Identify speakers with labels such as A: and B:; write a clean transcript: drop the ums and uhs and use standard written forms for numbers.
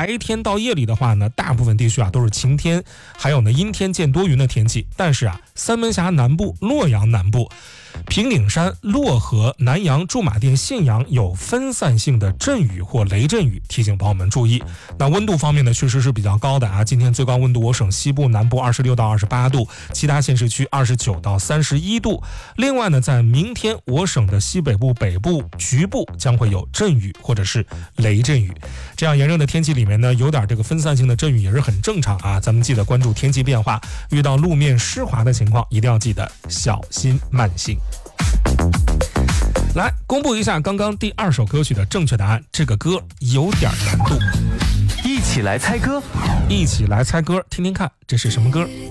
A: 白天到夜里的话呢，大部分地区啊都是晴天，还有呢阴天见多云的天气。但是啊，三门峡南部、洛阳南部、平顶山、漯河、南阳、驻马店、信阳有分散性的阵雨或雷阵雨，提醒朋友们注意。那温度方面呢，确实是比较高的啊。今天最高温度我省西部、南部26到28度，其他县市区29到31度。另外呢，在明天我省的西北部、北部局部将会有阵雨或者是雷阵雨。这样炎热的天气里面呢，有点这个分散性的阵雨也是很正常啊。咱们记得关注天气变化，遇到路面湿滑的情况，一定要记得小心慢行。来公布一下刚刚第2首歌曲的正确答案，这个歌有点难度。
B: 一起来猜歌，
A: 一起来猜歌，听听看这是什么歌。